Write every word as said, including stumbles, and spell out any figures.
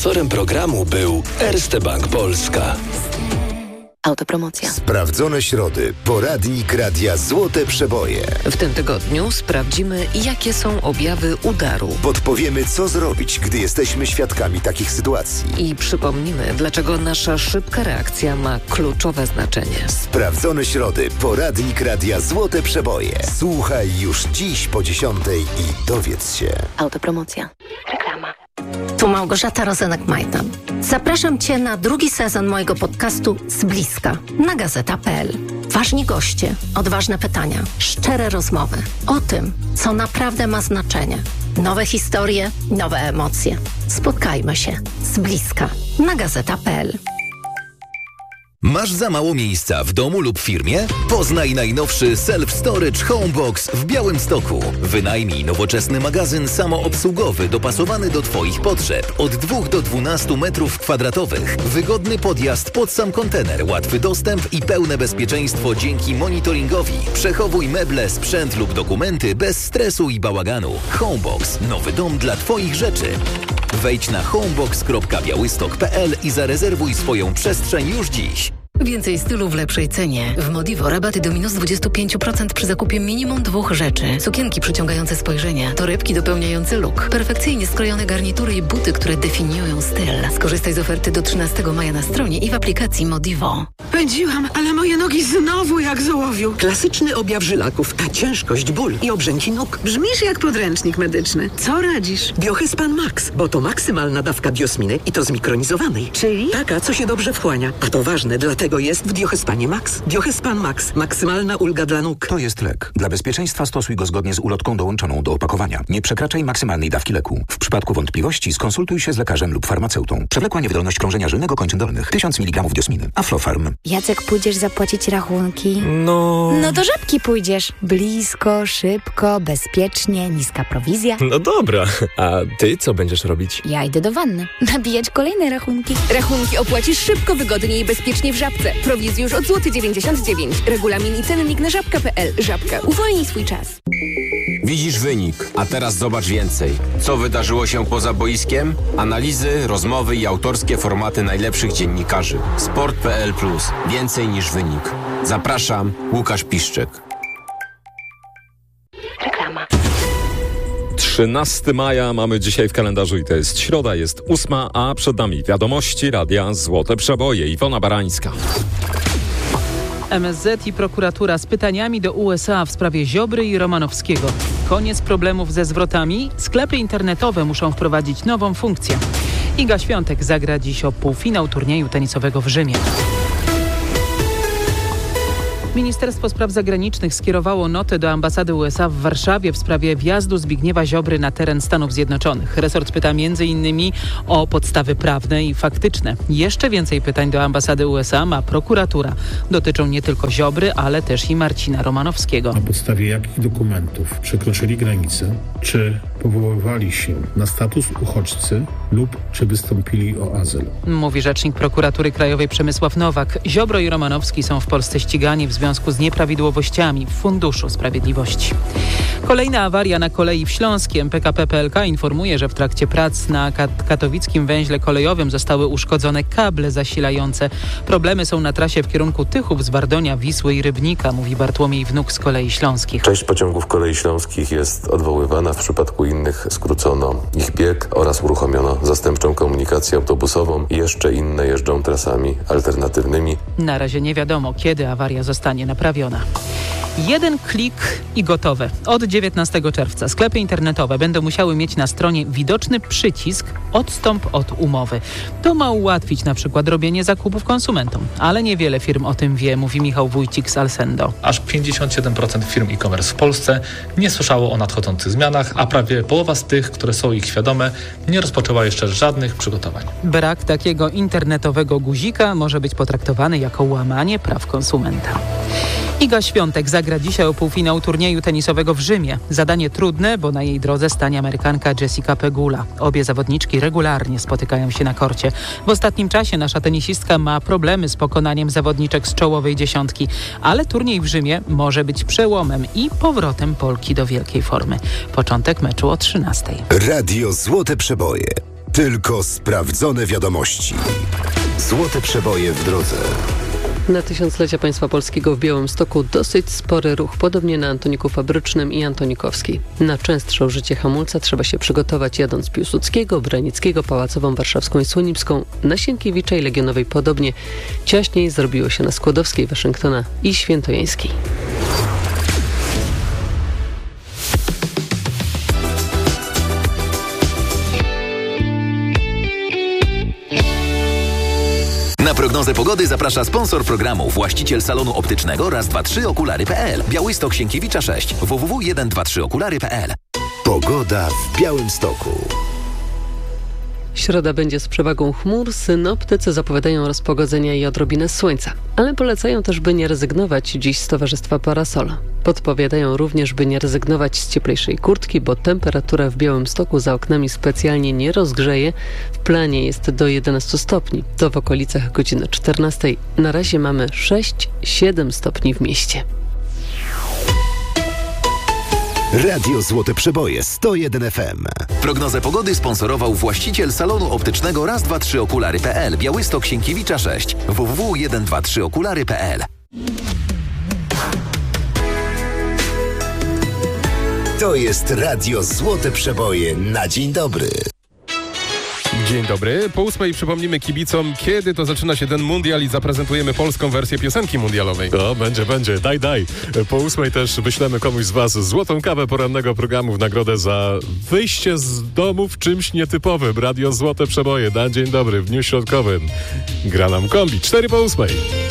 Sponsorem programu był Erste Bank Polska. Autopromocja. Sprawdzone środy. Poradnik Radia Złote Przeboje. W tym tygodniu sprawdzimy, jakie są objawy udaru. Podpowiemy, co zrobić, gdy jesteśmy świadkami takich sytuacji. I przypomnimy, dlaczego nasza szybka reakcja ma kluczowe znaczenie. Sprawdzone środy. Poradnik Radia Złote Przeboje. Słuchaj już dziś po dziesiątej i dowiedz się. Autopromocja. Reklama. Tu Małgorzata Rozenek-Majdan. Zapraszam Cię na drugi sezon mojego podcastu Z bliska na gazeta kropka pe el. Ważni goście, odważne pytania, szczere rozmowy o tym, co naprawdę ma znaczenie. Nowe historie, nowe emocje. Spotkajmy się z bliska na gazeta kropka pe el. Masz za mało miejsca w domu lub firmie? Poznaj najnowszy Self-Storage Homebox w Białymstoku. Wynajmij nowoczesny magazyn samoobsługowy dopasowany do Twoich potrzeb od dwóch do dwunastu metrów kwadratowych. Wygodny podjazd pod sam kontener, łatwy dostęp i pełne bezpieczeństwo dzięki monitoringowi. Przechowuj meble, sprzęt lub dokumenty bez stresu i bałaganu. Homebox. Nowy dom dla Twoich rzeczy. Wejdź na homebox kropka białystok kropka pe el i zarezerwuj swoją przestrzeń już dziś. Więcej stylu w lepszej cenie. W Modivo rabaty do minus dwadzieścia pięć procent przy zakupie minimum dwóch rzeczy. Sukienki przyciągające spojrzenie, torebki dopełniające look, perfekcyjnie skrojone garnitury i buty, które definiują styl. Skorzystaj z oferty do trzynastego maja na stronie i w aplikacji Modivo. Pędziłam, ale moje nogi znowu jak z ołowiu. Klasyczny objaw żylaków, ta ciężkość, ból i obrzęki nóg. Brzmisz jak podręcznik medyczny. Co radzisz? Biohyspan Max, bo to maksymalna dawka biosminy i to zmikronizowanej. Czyli? Taka, co się dobrze wchłania. A to ważne, dlatego jest w Biohyspanie Max. Biohyspan Max. Maksymalna ulga dla nóg. To jest lek. Dla bezpieczeństwa stosuj go zgodnie z ulotką dołączoną do opakowania. Nie przekraczaj maksymalnej dawki leku. W przypadku wątpliwości skonsultuj się z lekarzem lub farmaceutą. Przewlekła niewydolność krążenia żylnego kończyn dolnych. tysiąc miligramów diosminy. Aflofarm. Jacek, pójdziesz zapłacić rachunki? No... No do Żabki pójdziesz. Blisko, szybko, bezpiecznie, niska prowizja. No dobra. A ty co będziesz robić? Ja idę do wanny. Nabijać kolejne rachunki. Rachunki opłacisz szybko, wygodnie i bezpiecznie w Żabce. Prowizję już od złoty dziewięćdziesiąt dziewięć. Regulamin i cennik na żabka kropka pe el. Żabka. Uwolnij swój czas. Widzisz wynik, a teraz zobacz więcej. Co wydarzyło się poza boiskiem? Analizy, rozmowy i autorskie formaty najlepszych dziennikarzy. sport kropka pe el plus. Więcej niż wynik. Zapraszam, Łukasz Piszczek. Reklama. trzynastego maja mamy dzisiaj w kalendarzu i to jest środa, jest ósma, a przed nami wiadomości Radia Złote Przeboje. Iwona Barańska. M S Z i prokuratura z pytaniami do U S A w sprawie Ziobry i Romanowskiego. Koniec problemów ze zwrotami? Sklepy internetowe muszą wprowadzić nową funkcję. Iga Świątek zagra dziś o półfinał turnieju tenisowego w Rzymie. Ministerstwo Spraw Zagranicznych skierowało notę do ambasady U S A w Warszawie w sprawie wjazdu Zbigniewa Ziobry na teren Stanów Zjednoczonych. Resort pyta między innymi o podstawy prawne i faktyczne. Jeszcze więcej pytań do ambasady U S A ma prokuratura. Dotyczą nie tylko Ziobry, ale też i Marcina Romanowskiego. Na podstawie jakich dokumentów przekroczyli granicę? Czy powoływali się na status uchodźcy lub czy wystąpili o azyl? Mówi rzecznik prokuratury krajowej Przemysław Nowak. Ziobro i Romanowski są w Polsce ścigani w związku z nieprawidłowościami w Funduszu Sprawiedliwości. Kolejna awaria na kolei w Śląskiem. P K P P L K informuje, że w trakcie prac na kat- katowickim węźle kolejowym zostały uszkodzone kable zasilające. Problemy są na trasie w kierunku Tychów z Wardonia, Wisły i Rybnika, mówi Bartłomiej Wnuk z Kolei Śląskich. Część pociągów Kolei Śląskich jest odwoływana, w przypadku innych skrócono ich bieg oraz uruchomiono zastępczą komunikację autobusową. Jeszcze inne jeżdżą trasami alternatywnymi. Na razie nie wiadomo, kiedy awaria zostanie naprawiona. Jeden klik i gotowe. Od dziewiętnastego czerwca sklepy internetowe będą musiały mieć na stronie widoczny przycisk odstąp od umowy. To ma ułatwić na przykład robienie zakupów konsumentom, ale niewiele firm o tym wie, mówi Michał Wójcik z Alsendo. Aż pięćdziesiąt siedem procent firm e-commerce w Polsce nie słyszało o nadchodzących zmianach, a prawie połowa z tych, które są ich świadome, nie rozpoczęła jeszcze żadnych przygotowań. Brak takiego internetowego guzika może być potraktowany jako łamanie praw konsumenta. Iga Świątek zagra dzisiaj o półfinał turnieju tenisowego w Rzymie. Zadanie trudne, bo na jej drodze stanie Amerykanka Jessica Pegula. Obie zawodniczki regularnie spotykają się na korcie. W ostatnim czasie nasza tenisistka ma problemy z pokonaniem zawodniczek z czołowej dziesiątki, ale turniej w Rzymie może być przełomem i powrotem Polki do wielkiej formy. Początek meczu o trzynastej. Radio Złote Przeboje. Tylko sprawdzone wiadomości. Złote przeboje w drodze. Na tysiąclecia państwa polskiego w Białymstoku dosyć spory ruch, podobnie na Antoniku Fabrycznym i Antonikowskiej. Na częstsze użycie hamulca trzeba się przygotować jadąc Piłsudskiego, Branickiego, Pałacową, Warszawską i Słonimską. Na Sienkiewicza i Legionowej podobnie. Ciaśniej zrobiło się na Skłodowskiej, Waszyngtona i Świętojańskiej. Na prognozę pogody zaprasza sponsor programu, właściciel salonu optycznego raz dwa trzy okulary kropka p l. Białystok Sienkiewicza sześć, w w w kropka jeden dwa trzy okulary kropka p l. Pogoda w Białymstoku. Środa będzie z przewagą chmur. Synoptycy zapowiadają rozpogodzenia i odrobinę słońca, ale polecają też, by nie rezygnować dziś z towarzystwa Parasola. Podpowiadają również, by nie rezygnować z cieplejszej kurtki, bo temperatura w Białymstoku za oknami specjalnie nie rozgrzeje. W planie jest do jedenastu stopni. To w okolicach godziny czternastej. Na razie mamy sześć siedem stopni w mieście. Radio Złote Przeboje sto jeden F M. Prognozę pogody sponsorował właściciel salonu optycznego raz dwa trzy okulary kropka p l. Białystok Sienkiewicza sześć, w w w kropka jeden dwa trzy okulary kropka p l. To jest Radio Złote Przeboje na dzień dobry. Dzień dobry. Po ósmej przypomnimy kibicom, kiedy to zaczyna się ten mundial i zaprezentujemy polską wersję piosenki mundialowej. O, będzie, będzie. Daj, daj. Po ósmej też wyślemy komuś z was złotą kawę porannego programu w nagrodę za wyjście z domu w czymś nietypowym. Radio Złote Przeboje na dzień dobry w dniu środkowym. Gra nam kombi. Cztery po ósmej.